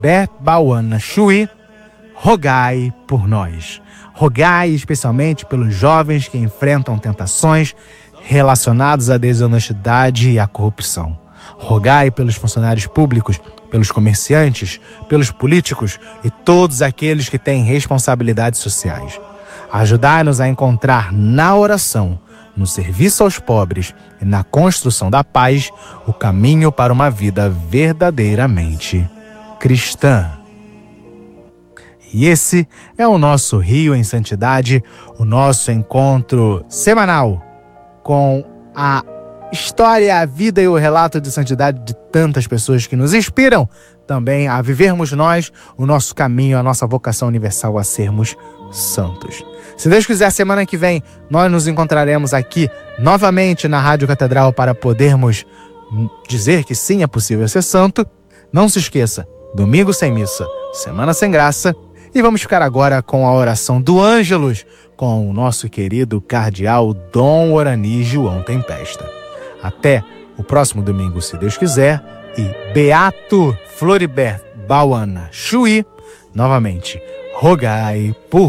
Bauana Chui, rogai por nós. Rogai especialmente pelos jovens que enfrentam tentações relacionadas à desonestidade e à corrupção. Rogai pelos funcionários públicos, pelos comerciantes, pelos políticos e todos aqueles que têm responsabilidades sociais. Ajudai-nos a encontrar na oração, no serviço aos pobres e na construção da paz o caminho para uma vida verdadeiramente cristã. E esse é o nosso Rio em Santidade, o nosso encontro semanal com a história, a vida e o relato de santidade de tantas pessoas que nos inspiram também a vivermos nós o nosso caminho, a nossa vocação universal a sermos santos. Se Deus quiser, semana que vem nós nos encontraremos aqui novamente na Rádio Catedral para podermos dizer que sim, é possível ser santo. Não se esqueça, domingo sem missa, semana sem graça. E vamos ficar agora com a oração do Ângelus com o nosso querido cardeal Dom Orani João Tempesta. Até o próximo domingo, se Deus quiser. E Beato Floribert Bauana Chui, novamente, rogai por